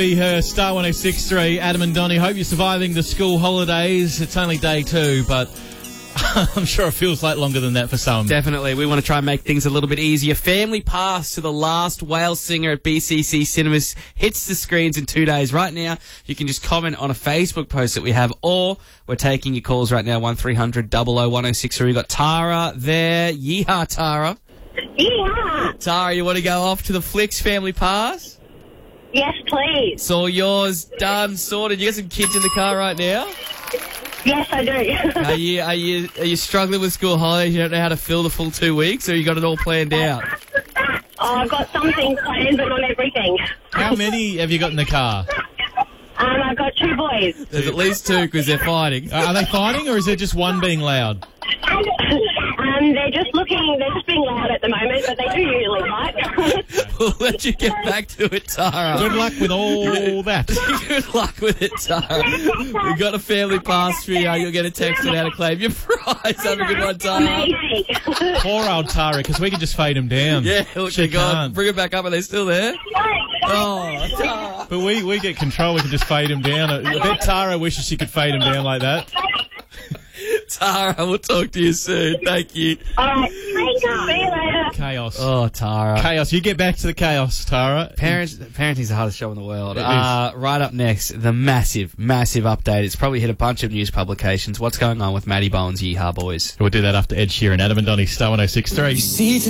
Be her Star 106.3, Adam and Donnie. Hope you're surviving the school holidays. It's only day 2, but I'm sure it feels like longer than that for some. Definitely. We want to try and make things a little bit easier. Family Pass to The Last Whale Singer at BCC Cinemas hits the screens in 2 days. Right now, you can just comment on a Facebook post that we have, or we're taking your calls right now, 1300 00 1063. We've got Tara there. Yeehaw, Tara. Yeah. Tara, you want to go off to the Flicks Family Pass? Yes, please. It's all yours, done, sorted. You got some kids in the car right now? Yes, I do. Are you struggling with school holidays? You don't know how to fill the full 2 weeks, or you got it all planned out? Oh, I've got some things planned, but not everything. How many have you got in the car? I've got 2 boys. There's at least 2 because they're fighting. Are they fighting, or is there just one being loud? They're just being loud at the moment, but they do usually fight. We'll let you get back to it, Tara. Good luck with all that. Good luck with it, Tara. We've got a family pass for you. You'll get a text on how to claim your prize. Have a good one, Tara. Amazing. Poor old Tara, because we can just fade them down. Yeah, She can't. bring it back up. Are they still there? Oh, Tara. But we get control. We can just fade them down. I bet Tara wishes she could fade them down like that. Tara, we'll talk to you soon. Thank you. All right. See you later. Chaos. Oh, Tara. Chaos. You get back to the chaos, Tara. Parenting's the hardest show in the world. It is. Right up next, the massive update. It's probably hit a bunch of news publications. What's going on with Matty Bowen's Yeehaw Boys? We'll do that after Ed Sheeran, Adam and Donnie, Star 106.3.